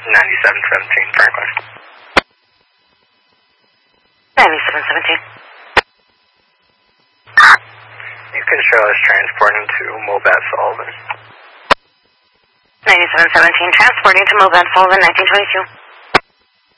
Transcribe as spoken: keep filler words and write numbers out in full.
ninety-seven seventeen, Franklin. ninety-seven seventeen. You can show us transporting to Mobat Sullivan. ninety-seven seventeen, transporting to Mobat Sullivan, nineteen twenty-two.